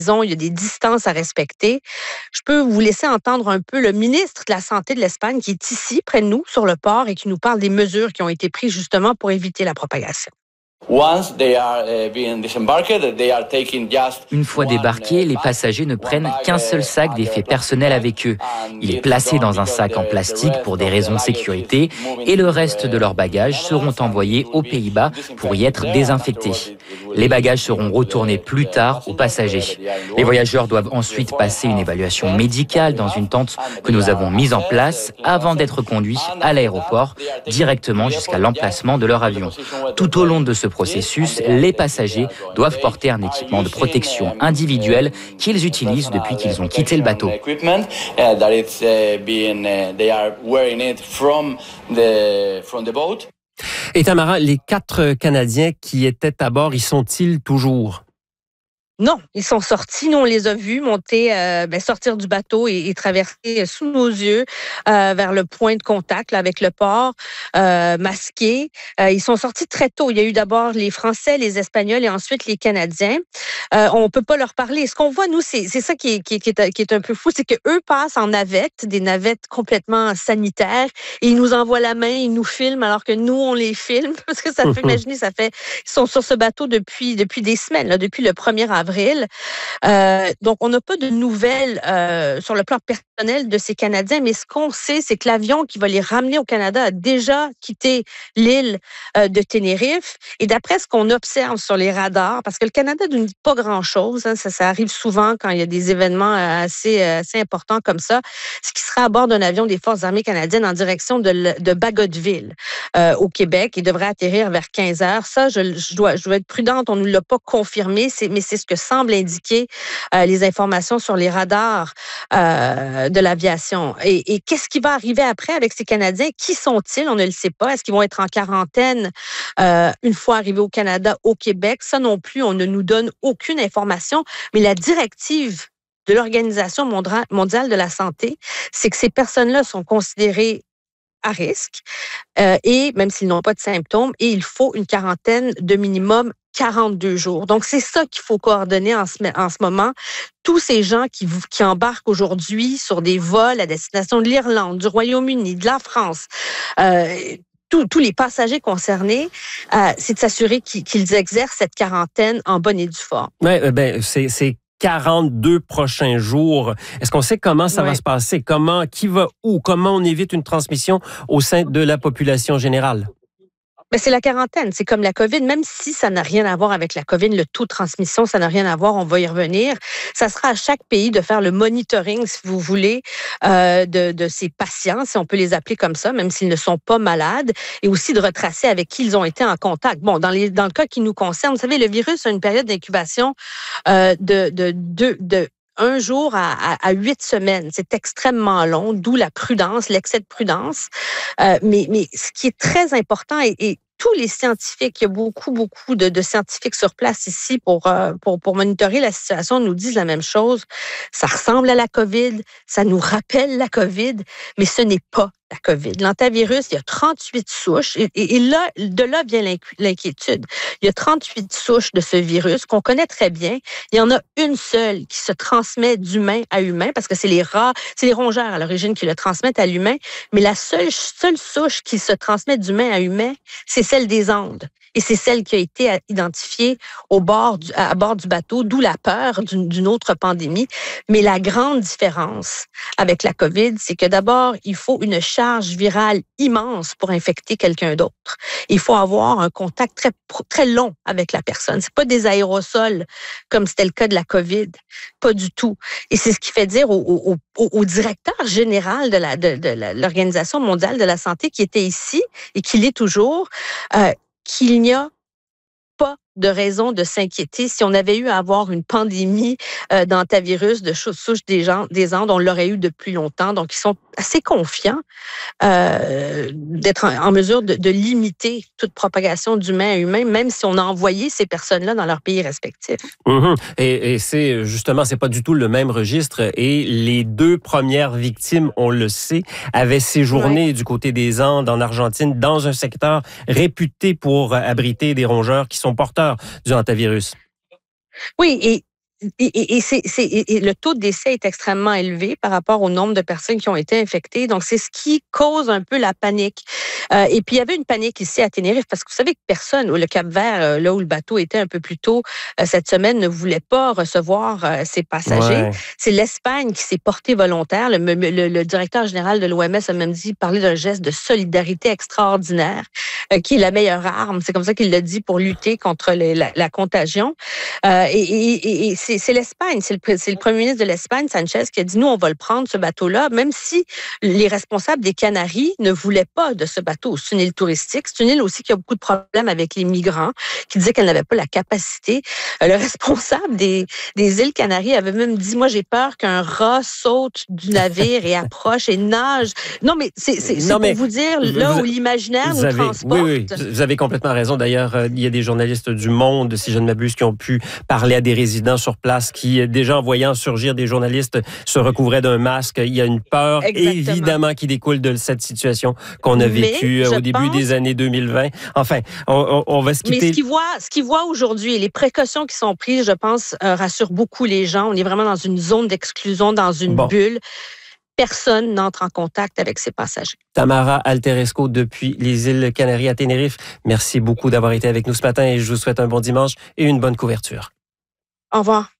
il y a des distances à respecter. Je peux vous laisser entendre un peu le ministre de la Santé de l'Espagne qui est ici, près de nous, sur le port, et qui nous parle des mesures qui ont été prises justement pour éviter la propagation. Une fois débarqués, les passagers ne prennent qu'un seul sac d'effets personnels avec eux. Il est placé dans un sac en plastique pour des raisons de sécurité et le reste de leurs bagages seront envoyés aux Pays-Bas pour y être désinfectés. Les bagages seront retournés plus tard aux passagers. Les voyageurs doivent ensuite passer une évaluation médicale dans une tente que nous avons mise en place avant d'être conduits à l'aéroport directement jusqu'à l'emplacement de leur avion. Tout au long de ce processus, les passagers doivent porter un équipement de protection individuelle qu'ils utilisent depuis qu'ils ont quitté le bateau. Et Tamara, les 4 Canadiens qui étaient à bord, y sont-ils toujours? Non, ils sont sortis. Nous, on les a vus monter, sortir du bateau et traverser sous nos yeux vers le point de contact là, avec le port, masqués. Ils sont sortis très tôt. Il y a eu d'abord les Français, les Espagnols et ensuite les Canadiens. On peut pas leur parler. Ce qu'on voit, nous, c'est ça qui est un peu fou, c'est qu'eux passent en navettes, des navettes complètement sanitaires, et ils nous envoient la main, ils nous filment alors que nous, on les filme. Parce que ça fait imaginer, ils sont sur ce bateau depuis des semaines, là, depuis le 1er avril. Donc, on n'a pas de nouvelles sur le plan personnel de ces Canadiens, mais ce qu'on sait, c'est que l'avion qui va les ramener au Canada a déjà quitté l'île de Tenerife. Et d'après ce qu'on observe sur les radars, parce que le Canada ne dit pas grand-chose, hein, ça arrive souvent quand il y a des événements assez importants comme ça, ce qui sera à bord d'un avion des Forces armées canadiennes en direction de Bagotville au Québec et devrait atterrir vers 15 heures. Ça, je dois être prudente, on ne l'a pas confirmé, mais c'est ce que semble indiquer les informations sur les radars de l'aviation. Et qu'est-ce qui va arriver après avec ces Canadiens? Qui sont-ils? On ne le sait pas. Est-ce qu'ils vont être en quarantaine une fois arrivés au Canada, au Québec? Ça non plus, on ne nous donne aucune information. Mais la directive de l'Organisation mondiale de la santé, c'est que ces personnes-là sont considérées à risque et même s'ils n'ont pas de symptômes, et il faut une quarantaine de minimum 42 jours. Donc, c'est ça qu'il faut coordonner en ce moment. Tous ces gens qui embarquent aujourd'hui sur des vols à destination de l'Irlande, du Royaume-Uni, de la France, tous les passagers concernés, c'est de s'assurer qu'ils exercent cette quarantaine en bonne et due forme. Oui, c'est 42 prochains jours. Est-ce qu'on sait comment ça va se passer? Qui va où? Comment on évite une transmission au sein de la population générale? Mais c'est la quarantaine, c'est comme la COVID, même si ça n'a rien à voir avec la COVID, le taux de transmission, ça n'a rien à voir, on va y revenir. Ça sera à chaque pays de faire le monitoring, si vous voulez, de ces patients, si on peut les appeler comme ça, même s'ils ne sont pas malades, et aussi de retracer avec qui ils ont été en contact. Bon, dans le cas qui nous concerne, vous savez, le virus a une période d'incubation de 1 jour à 8 semaines. C'est extrêmement long, d'où la prudence, l'excès de prudence. Mais ce qui est très important, et tous les scientifiques, il y a beaucoup de scientifiques sur place ici pour monitorer la situation, nous disent la même chose. Ça ressemble à la COVID, ça nous rappelle la COVID, mais ce n'est pas la COVID. L'hantavirus, il y a 38 souches et là, de là vient l'inquiétude. Il y a 38 souches de ce virus qu'on connaît très bien. Il y en a une seule qui se transmet d'humain à humain parce que c'est les rats, c'est les rongeurs à l'origine qui le transmettent à l'humain. Mais la seule souche qui se transmet d'humain à humain, c'est celle des Andes. Et c'est celle qui a été identifiée à bord du bateau, d'où la peur d'une autre pandémie. Mais la grande différence avec la COVID, c'est que d'abord, il faut une charge virale immense pour infecter quelqu'un d'autre. Il faut avoir un contact très, très long avec la personne. C'est pas des aérosols comme c'était le cas de la COVID. Pas du tout. Et c'est ce qui fait dire au directeur général de l'Organisation mondiale de la santé qui était ici et qui l'est toujours, qu'il n'y a pas de raison de s'inquiéter. Si on avait eu à avoir une pandémie d'hantavirus, de souche des Andes, on l'aurait eu depuis longtemps. Donc, ils sont assez confiants d'être en mesure de limiter toute propagation d'humain à humain, même si on a envoyé ces personnes-là dans leurs pays respectifs. Mm-hmm. Et c'est justement, c'est pas du tout le même registre. Et les 2 premières victimes, on le sait, avaient séjourné du côté des Andes, en Argentine, dans un secteur réputé pour abriter des rongeurs qui sont porteurs du hantavirus. Oui, et Et le taux de décès est extrêmement élevé par rapport au nombre de personnes qui ont été infectées. Donc, c'est ce qui cause un peu la panique. Et puis, il y avait une panique ici à Tenerife parce que vous savez que personne, le Cap-Vert, là où le bateau était un peu plus tôt cette semaine, ne voulait pas recevoir ses passagers. Ouais. C'est l'Espagne qui s'est portée volontaire. Le directeur général de l'OMS a même dit parler d'un geste de solidarité extraordinaire qui est la meilleure arme. C'est comme ça qu'il l'a dit pour lutter contre la contagion. Et c'est l'Espagne, c'est le premier ministre de l'Espagne, Sanchez, qui a dit, nous, on va le prendre, ce bateau-là, même si les responsables des Canaries ne voulaient pas de ce bateau. C'est une île touristique, c'est une île aussi qui a beaucoup de problèmes avec les migrants, qui disaient qu'elle n'avait pas la capacité. Le responsable des îles Canaries avait même dit, moi, j'ai peur qu'un rat saute du navire et approche et nage. Non, mais c'est pour vous dire, là où l'imaginaire nous transporte. Oui, vous avez complètement raison. D'ailleurs, il y a des journalistes du Monde, si je ne m'abuse, qui ont pu parler à des résidents sur place qui, déjà en voyant surgir des journalistes, se recouvraient d'un masque. Il y a une peur, évidemment, qui découle de cette situation qu'on a vécue au début des années 2020. Enfin, on va se quitter. Mais ce qu'ils voient aujourd'hui, les précautions qui sont prises, je pense, rassurent beaucoup les gens. On est vraiment dans une zone d'exclusion, dans une bulle. Personne n'entre en contact avec ses passagers. Tamara Alteresco depuis les îles Canaries à Tenerife. Merci beaucoup d'avoir été avec nous ce matin et je vous souhaite un bon dimanche et une bonne couverture. Au revoir.